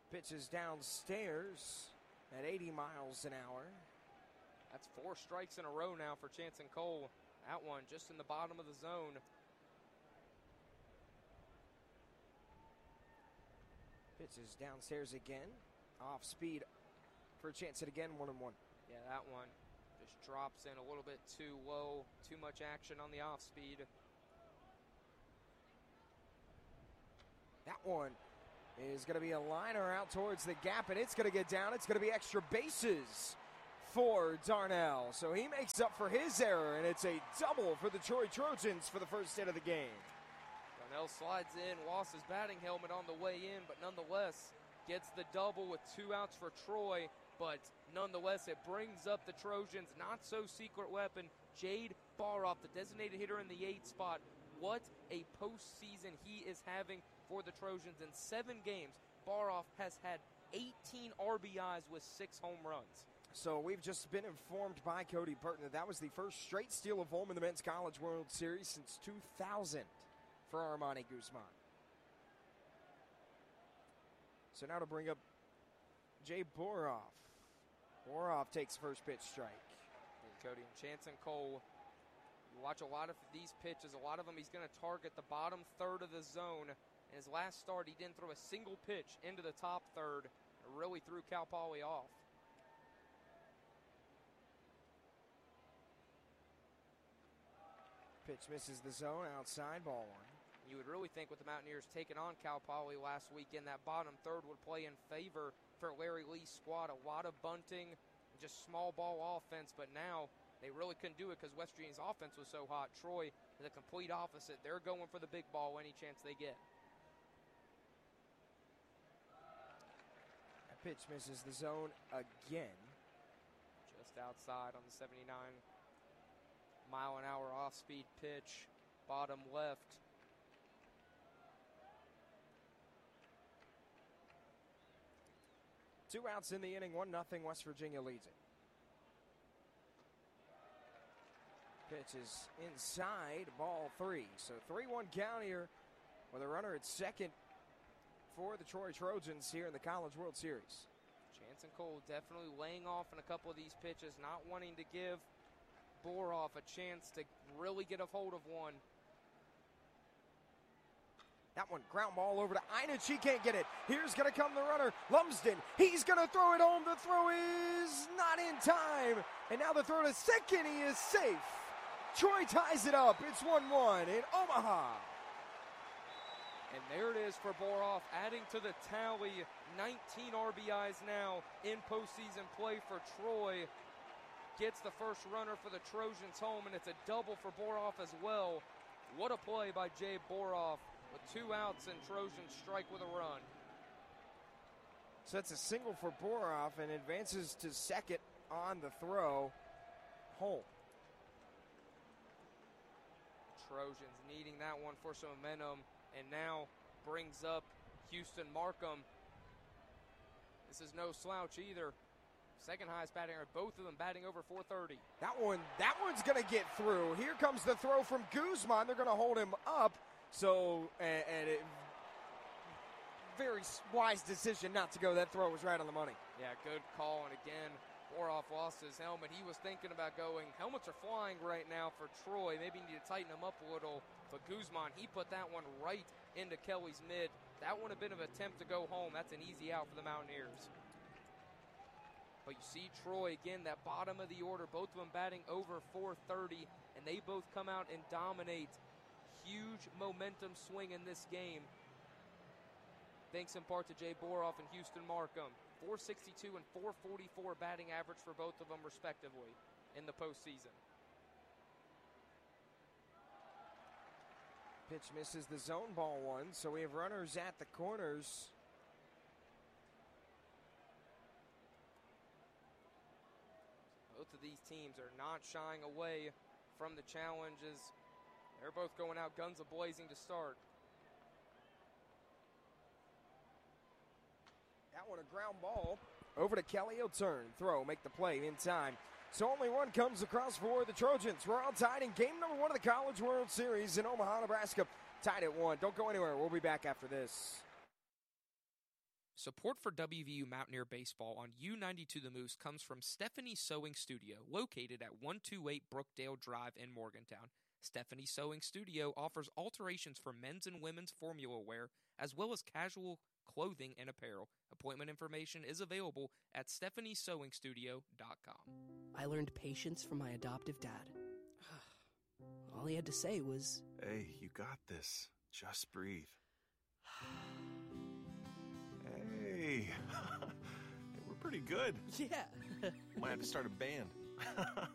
Pitch is downstairs at 80 miles an hour. That's 4 strikes in a row now for Chanson Cole. That one just in the bottom of the zone. Pitch is downstairs again. Off speed for Chanson again, 1-1. Yeah, that one just drops in a little bit too low. Too much action on the off speed. That one is going to be a liner out towards the gap, and it's going to get down. It's going to be extra bases for Darnell. So he makes up for his error, and it's a double for the Troy Trojans for the first hit of the game. Darnell slides in, lost his batting helmet on the way in, but nonetheless gets the double with 2 outs for Troy. But nonetheless, it brings up the Trojans' not-so-secret weapon, Jade Boroff, the designated hitter in the 8th spot. What a postseason he is having for the Trojans. In 7 games, Boroff has had 18 RBIs with 6 home runs. So we've just been informed by Cody Burton that was the first straight steal of home in the Men's College World Series since 2000 for Armani Guzman. So now to bring up Jay Boroff. Boroff takes first pitch strike. And Cody, and Chanson Cole, you watch a lot of these pitches, a lot of them he's going to target the bottom third of the zone. In his last start, he didn't throw a single pitch into the top third. It really threw Cal Poly off. Pitch misses the zone, outside, ball 1. You would really think with the Mountaineers taking on Cal Poly last weekend, that bottom third would play in favor for Larry Lee's squad. A lot of bunting, just small ball offense, but now they really couldn't do it because West Virginia's offense was so hot. Troy, the complete opposite. They're going for the big ball any chance they get. That pitch misses the zone again. Just outside on the 79-mile-an-hour off-speed pitch, bottom left. Two outs in the inning, 1-0. West Virginia leads it. Pitch is inside, ball 3. So 3-1 count here with a runner at second for the Troy Trojans here in the College World Series. Chanson Cole definitely laying off in a couple of these pitches, not wanting to give Boroff a chance to really get a hold of one. That one, ground ball over to Einich. He can't get it. Here's going to come the runner, Lumsden. He's going to throw it home. The throw is not in time. And now the throw to second. He is safe. Troy ties it up. It's 1-1 in Omaha. And there it is for Boroff, adding to the tally. 19 RBIs now in postseason play for Troy. Gets the first runner for the Trojans home, and it's a double for Boroff as well. What a play by Jay Boroff. With 2 outs and Trojans strike with a run. So that's a single for Boroff and advances to second on the throw. Home. Trojans needing that one for some momentum, and now brings up Houston Markham. This is no slouch either. Second highest batting average, both of them batting over 430. That one's going to get through. Here comes the throw from Guzman. They're going to hold him up. So, and very wise decision not to go. That throw was right on the money. Yeah, good call. And again, Boroff lost his helmet. He was thinking about going. Helmets are flying right now for Troy. Maybe you need to tighten them up a little. But Guzman, he put that one right into Kelly's mid. That would have been an attempt to go home. That's an easy out for the Mountaineers. But you see Troy, again, that bottom of the order, both of them batting over 430, and they both come out and dominate. Huge momentum swing in this game. Thanks in part to Jay Boroff and Houston Markham. 462 and 444 batting average for both of them, respectively, in the postseason. Pitch misses the zone, ball 1. So we have runners at the corners. Both of these teams are not shying away from the challenges. They're both going out guns a-blazing to start. That one a ground ball over to Kelly. He'll turn, throw, make the play in time. So only one comes across for the Trojans. We're all tied in game number 1 of the College World Series in Omaha, Nebraska. Tied at 1. Don't go anywhere. We'll be back after this. Support for WVU Mountaineer Baseball on U92 The Moose comes from Stephanie Sewing Studio, located at 128 Brookdale Drive in Morgantown. Stephanie Sewing Studio offers alterations for men's and women's formula wear, as well as casual clothing and apparel. Appointment information is available at stephaniesewingstudio.com. I learned patience from my adoptive dad. All he had to say was, "Hey, you got this. Just breathe." Hey, we're pretty good. yeah. Might have to start a band.